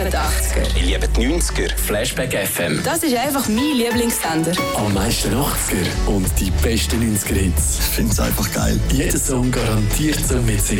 liebe die 80er. Ich liebe die 90er. Flashback FM. Das ist einfach mein Lieblingssender. Am meisten 80er und die besten 90er Hits. Ich finde es einfach geil. Jeder Song garantiert zum Mitsingen.